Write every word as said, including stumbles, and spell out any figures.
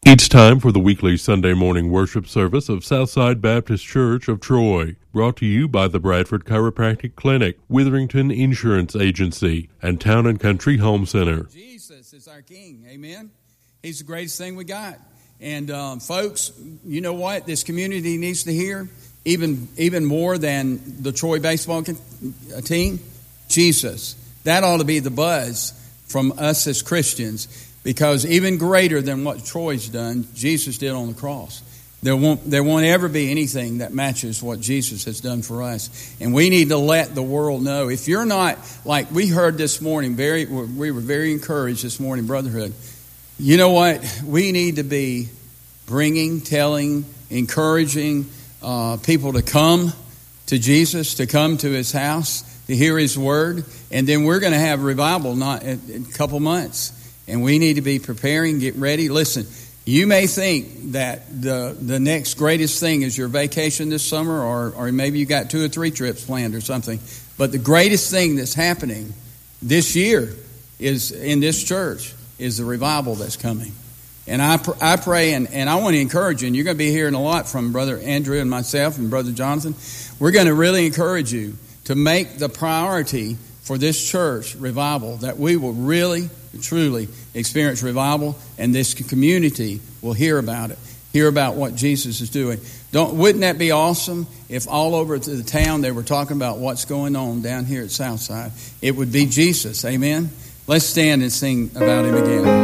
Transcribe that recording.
It's time for the weekly Sunday morning worship service of Southside Baptist Church of Troy, brought to you by the Bradford Chiropractic Clinic, Witherington Insurance Agency, and Town and Country Home Center. Jesus is our King, amen? He's the greatest thing we got. And um, folks, you know what this community needs to hear? Even, even more than the Troy baseball team? Jesus. That ought to be the buzz from us as Christians. Because even greater than what Troy's done, Jesus did on the cross. There won't, there won't ever be anything that matches what Jesus has done for us. And we need to let the world know. If you're not, like we heard this morning, very we were very encouraged this morning, Brotherhood. You know what? We need to be bringing, telling, encouraging uh, people to come to Jesus, to come to His house, to hear His word. And then we're going to have revival not in, in a couple months. And we need to be preparing, get ready. Listen, you may think that the the next greatest thing is your vacation this summer, or, or maybe you got two or three trips planned or something. But the greatest thing that's happening this year is in this church is the revival that's coming. And I, pr- I pray, and, and I want to encourage you, and you're going to be hearing a lot from Brother Andrew and myself and Brother Jonathan. We're going to really encourage you to make the priority for this church revival, that we will really, truly experience revival, and this community will hear about it, hear about what Jesus is doing. Don't, wouldn't that be awesome if all over the town they were talking about what's going on down here at Southside? It would be Jesus, amen? Let's stand and sing about Him again.